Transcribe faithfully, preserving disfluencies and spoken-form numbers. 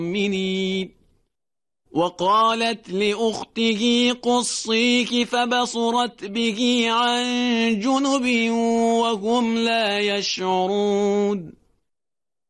المؤمنين. وقالت لأخته قصيك فبصرت به عن جنب وهم لا يشعرون.